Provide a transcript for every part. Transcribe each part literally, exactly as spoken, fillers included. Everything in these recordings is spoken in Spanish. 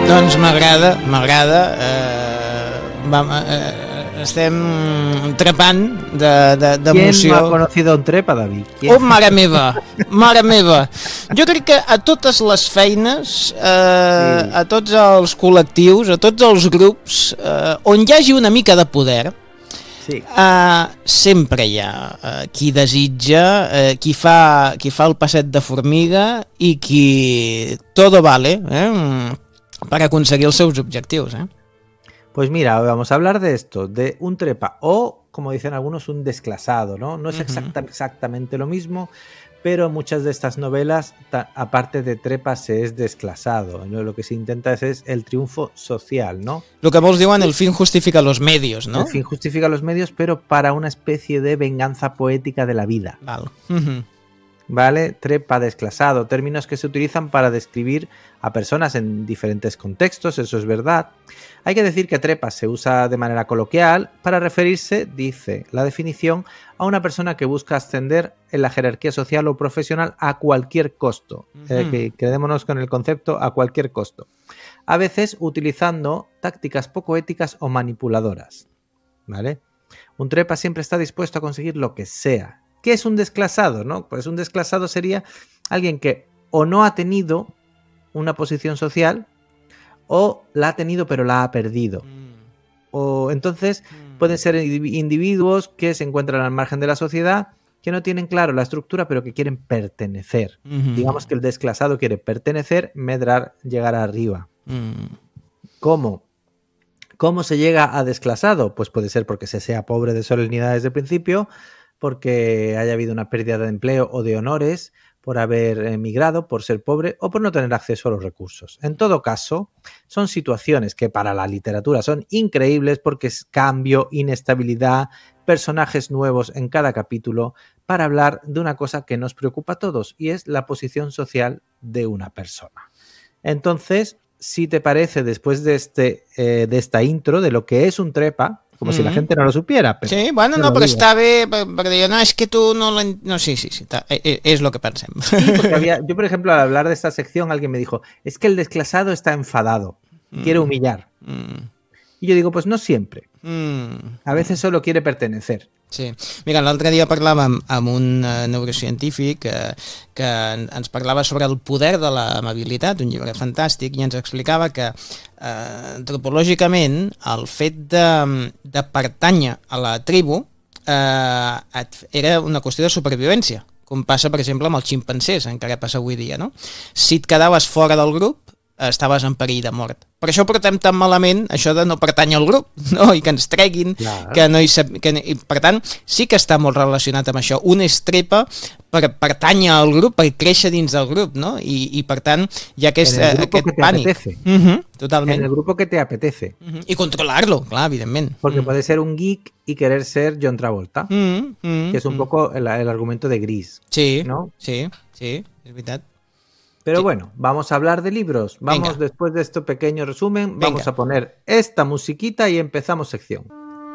Doncs m'agrada, m'agrada. Eh, vam, eh, estem trepant d'emoció. ¿Quién no ha conocido un trepa, David? ¿Quién? Oh, mare meva, mare meva. Jo crec que a totes les feines, eh, sí. a tots els col·lectius, a tots els grups, eh, on hi hagi una mica de poder, sí. eh, sempre hi ha eh, qui desitja, eh, qui, fa, qui fa el passet de formiga i qui todo vale, eh, para conseguir els seus objectius, ¿eh? Pues mira, vamos a hablar de esto, de un trepa o, como dicen algunos, un desclasado, ¿no? No es exacta, exactamente lo mismo, pero muchas de estas novelas, aparte de trepa, se es desclasado, ¿no? Lo que se intenta es, es el triunfo social, ¿no? Lo que molts diuen, el fin justifica los medios, ¿no? El fin justifica los medios, pero para una especie de venganza poética de la vida. Val. Uh-huh. ¿Vale? Trepa, desclasado, términos que se utilizan para describir a personas en diferentes contextos, eso es verdad. Hay que decir que trepa se usa de manera coloquial para referirse, dice la definición, a una persona que busca ascender en la jerarquía social o profesional a cualquier costo. Uh-huh. Eh, que, quedémonos con el concepto a cualquier costo. A veces utilizando tácticas poco éticas o manipuladoras. ¿Vale? Un trepa siempre está dispuesto a conseguir lo que sea. ¿Qué es un desclasado? ¿No? Pues un desclasado sería alguien que o no ha tenido una posición social o la ha tenido pero la ha perdido. Mm. O entonces mm. pueden ser individuos que se encuentran al margen de la sociedad, que no tienen claro la estructura pero que quieren pertenecer. Mm-hmm. Digamos que el desclasado quiere pertenecer, medrar, llegar arriba. Mm. ¿Cómo? ¿Cómo se llega a desclasado? Pues puede ser porque se sea pobre de solemnidad desde el principio, porque haya habido una pérdida de empleo o de honores por haber emigrado, por ser pobre o por no tener acceso a los recursos. En todo caso, son situaciones que para la literatura son increíbles porque es cambio, inestabilidad, personajes nuevos en cada capítulo para hablar de una cosa que nos preocupa a todos y es la posición social de una persona. Entonces, si te parece, después de, este, eh, de esta intro de lo que es un trepa, como mm-hmm. si la gente no lo supiera. Pero sí, bueno, no, però està bé, perquè jo, no, és que tu no lo... No, sí, sí, sí, es lo que pensem. Sí, porque había, yo, por ejemplo, al hablar de esta sección, alguien me dijo, es que el desclasado está enfadado, mm. quiere humillar. Mm. Y yo digo, pues no siempre. Mm. A veces solo quiere pertenecer. Sí. Mira, l'altre dia parlàvem amb un uh, neurocientífic que, que ens parlava sobre el poder de l'amabilitat, un llibre fantàstic, i ens explicava que uh, antropològicament el fet de, de pertànyer a la tribu uh, era una qüestió de supervivència, com passa, per exemple, amb els ximpancers, encara passa avui dia, no? Si et quedaves fora del grup, estaves en perill de mort. Per això portem tan malament això de no pertànyer al grup, no? I que ens treguin, clar. que no hi sap... que, i, per tant, sí que està molt relacionat amb això. Un és trepa per pertànyer al grup, per créixer dins del grup, no? I, i per tant, hi ha aquest, aquest pànic. Uh-huh, totalment. En el grupo que te apetece. Uh-huh. I controlar-lo, clar, evidentment. Porque uh-huh. puede ser un geek y querer ser John Travolta, uh-huh, uh-huh, que es un uh-huh. poco el, el argumento de Gris. Sí, ¿no? sí, sí, es veritat. Pero bueno, vamos a hablar de libros. Vamos, Venga. Después de este pequeño resumen, Venga. vamos a poner esta musiquita y empezamos sección.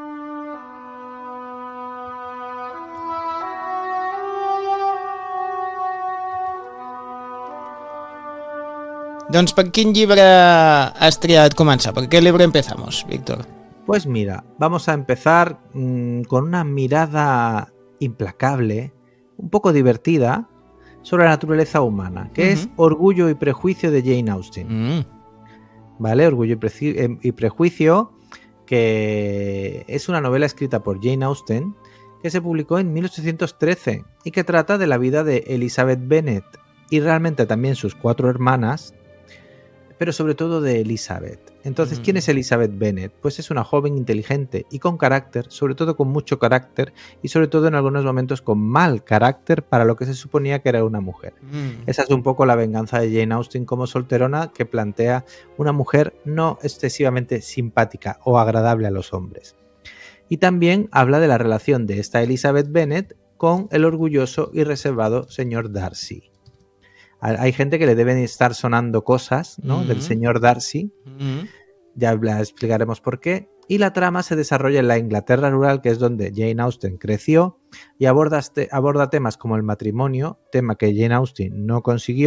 Doncs per quin llibre has triat començar? ¿Por qué libro empezamos, Víctor? Pues mira, vamos a empezar mmm, con una mirada implacable, un poco divertida, sobre la naturaleza humana, que uh-huh. es Orgullo y Prejuicio de Jane Austen. Uh-huh. ¿Vale? Orgullo y, Pre- y Prejuicio, que es una novela escrita por Jane Austen, que se publicó en mil ochocientos trece y que trata de la vida de Elizabeth Bennet y realmente también sus cuatro hermanas, pero sobre todo de Elizabeth. Entonces, ¿quién es Elizabeth Bennet? Pues es una joven inteligente y con carácter, sobre todo con mucho carácter y sobre todo en algunos momentos con mal carácter para lo que se suponía que era una mujer. Mm. Esa es un poco la venganza de Jane Austen como solterona, que plantea una mujer no excesivamente simpática o agradable a los hombres. Y también habla de la relación de esta Elizabeth Bennet con el orgulloso y reservado señor Darcy. Hay gente que le deben estar sonando cosas, ¿no? Mm-hmm. Del señor Darcy. Mm-hmm. Ya explicaremos por qué. Y la trama se desarrolla en la Inglaterra rural, que es donde Jane Austen creció, y aborda, este, aborda temas como el matrimonio, tema que Jane Austen no consiguió,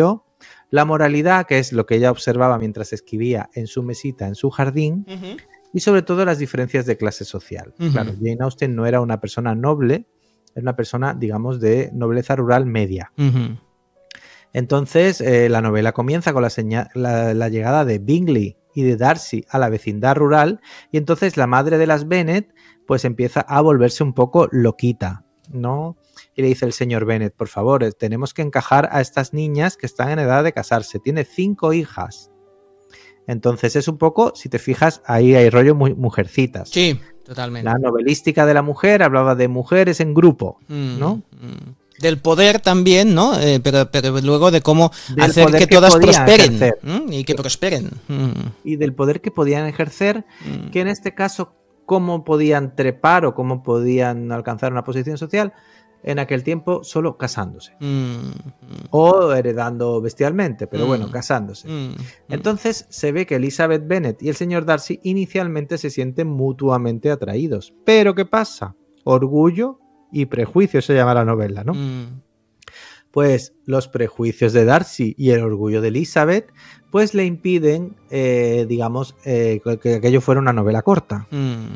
la moralidad, que es lo que ella observaba mientras escribía en su mesita, en su jardín, uh-huh. y sobre todo las diferencias de clase social. Uh-huh. Claro, Jane Austen no era una persona noble, era una persona, digamos, de nobleza rural media. Uh-huh. Entonces, eh, la novela comienza con la, señal, la, la llegada de Bingley y de Darcy a la vecindad rural, y entonces la madre de las Bennet pues empieza a volverse un poco loquita, ¿no? Y le dice el señor Bennet, por favor, tenemos que encajar a estas niñas que están en edad de casarse. Tiene cinco hijas. Entonces es un poco, si te fijas, ahí hay rollo muy mujercitas. Sí, totalmente. La novelística de la mujer hablaba de mujeres en grupo, mm, ¿no? Mm. Del poder también, ¿no? Eh, pero, pero luego de cómo del hacer que, que todas prosperen ¿eh? y que prosperen. Mm. Y del poder que podían ejercer, mm. que en este caso, cómo podían trepar o cómo podían alcanzar una posición social, en aquel tiempo solo casándose. Mm. O heredando bestialmente, pero mm. bueno, casándose. Mm. Entonces se ve que Elizabeth Bennet y el señor Darcy inicialmente se sienten mutuamente atraídos. Pero ¿qué pasa? Orgullo y prejuicio se llama la novela, ¿no? Mm. Pues los prejuicios de Darcy y el orgullo de Elizabeth pues le impiden, eh, digamos, eh, que aquello fuera una novela corta. Mm.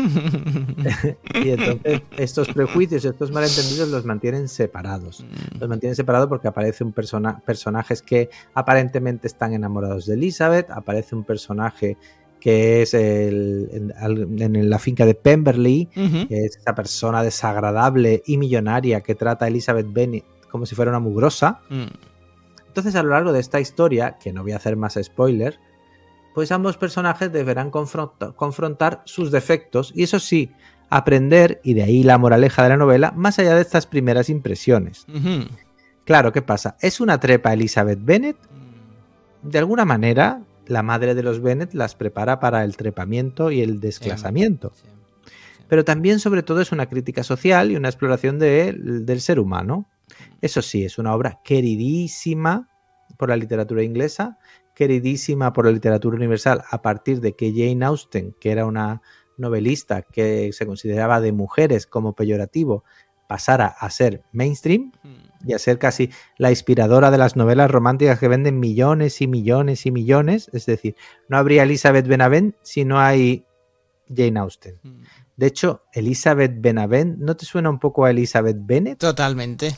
Y entonces estos prejuicios, estos malentendidos los mantienen separados. Mm. Los mantienen separados porque aparece un persona, personajes que aparentemente están enamorados de Elizabeth, aparece un personaje que es el, en, en la finca de Pemberley, uh-huh. que es esa persona desagradable y millonaria que trata a Elizabeth Bennet como si fuera una mugrosa. Mm. Entonces, a lo largo de esta historia, que no voy a hacer más spoiler, pues ambos personajes deberán confrontar, confrontar sus defectos y, eso sí, aprender, y de ahí la moraleja de la novela, más allá de estas primeras impresiones. Uh-huh. Claro, ¿qué pasa? ¿Es una trepa Elizabeth Bennet? De alguna manera, la madre de los Bennet las prepara para el trepamiento y el desclasamiento. Sí, sí, sí. Pero también, sobre todo, es una crítica social y una exploración de, del ser humano. Eso sí, es una obra queridísima por la literatura inglesa, queridísima por la literatura universal a partir de que Jane Austen, que era una novelista que se consideraba de mujeres como peyorativo, pasara a ser mainstream y a ser casi la inspiradora de las novelas románticas que venden millones y millones y millones. Es decir, no habría Elizabeth Benavent si no hay Jane Austen. De hecho, Elizabeth Benavent, ¿no te suena un poco a Elizabeth Bennet? Totalmente.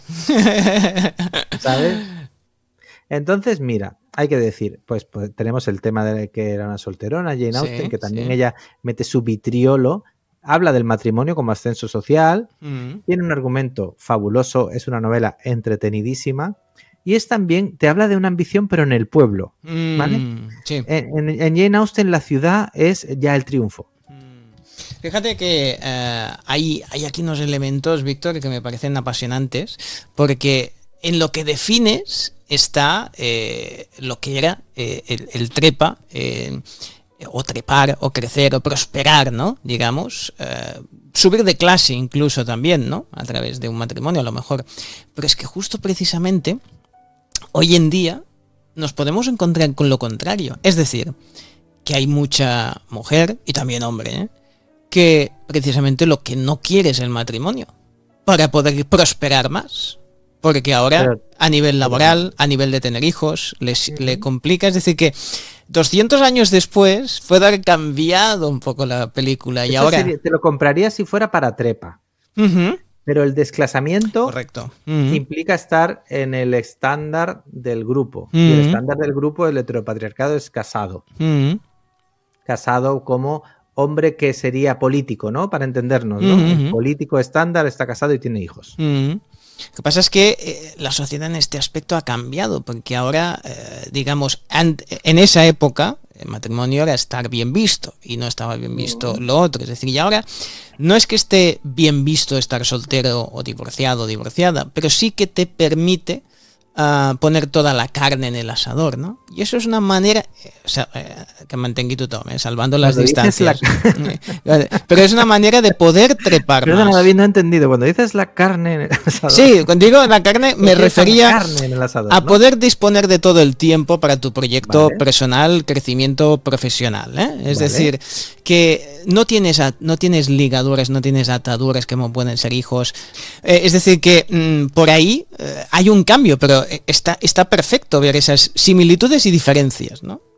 ¿Sabes? Entonces, mira, hay que decir, pues, pues tenemos el tema de que era una solterona, Jane Austen, sí, que también sí. ella mete su vitriolo, habla del matrimonio como ascenso social, mm. tiene un argumento fabuloso, es una novela entretenidísima, y es también, te habla de una ambición, pero en el pueblo, ¿vale? Mm, sí. en, en, en Jane Austen la ciudad es ya el triunfo. Fíjate que eh, hay, hay aquí unos elementos, Víctor, que me parecen apasionantes, porque en lo que defines está eh, lo que era eh, el, el trepa, eh, o trepar, o crecer, o prosperar, ¿no? Digamos, eh, subir de clase incluso también, ¿no? A través de un matrimonio a lo mejor. Pero es que justo precisamente hoy en día nos podemos encontrar con lo contrario. Es decir, que hay mucha mujer, y también hombre, ¿eh? que precisamente lo que no quiere es el matrimonio para poder prosperar más, porque ahora pero, a nivel laboral, a nivel de tener hijos, les, uh-huh. le complica. Es decir que doscientos años después puede haber cambiado un poco la película. Y Eso ahora sería, te lo compraría si fuera para trepa, uh-huh. pero el desclasamiento Correcto. Uh-huh. implica estar en el estándar del grupo, uh-huh. y el estándar del grupo del heteropatriarcado es casado, uh-huh. casado como hombre que sería político, ¿no? Para entendernos, ¿no? Uh-huh. El político estándar está casado y tiene hijos. Uh-huh. Lo que pasa es que eh, la sociedad en este aspecto ha cambiado, porque ahora, eh, digamos, en esa época el matrimonio era estar bien visto y no estaba bien visto uh-huh. lo otro. Es decir, y ahora no es que esté bien visto estar soltero o divorciado o divorciada, pero sí que te permite a poner toda la carne en el asador, ¿no? Y eso es una manera, eh, o sea, eh, que mantengui tothom, eh, salvando las Cuando distancias. La... Pero es una manera de poder trepar Perdona, más. David, no he entendido. Cuando dices la carne en el asador. Sí, cuando digo la carne me refería carne en el asador, a ¿no? poder disponer de todo el tiempo para tu proyecto vale. personal, crecimiento profesional, ¿eh? Es vale. decir, que no tienes, a, no tienes ligaduras, no tienes ataduras como pueden ser hijos. Eh, es decir, que mmm, por ahí eh, hay un cambio, pero está, está perfecto ver esas similitudes y diferencias, ¿no?